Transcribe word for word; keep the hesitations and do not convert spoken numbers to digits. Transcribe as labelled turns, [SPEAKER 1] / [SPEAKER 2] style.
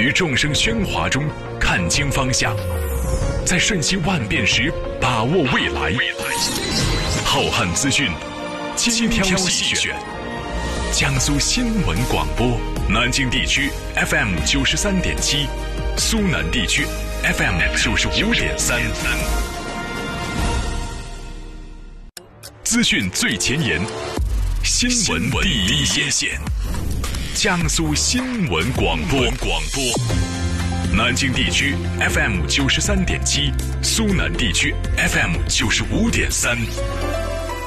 [SPEAKER 1] 于众生喧哗中看清方向，在瞬息万变时把握未来。浩瀚资讯，精挑细选。江苏新闻广播，南京地区 F M 九十三点七，苏南地区 F M 九十五点三。资讯最前沿，新闻第一线线。江苏新闻广播，广播。南京地区 F M 九十三点七，苏南地区 F M 九十五点三。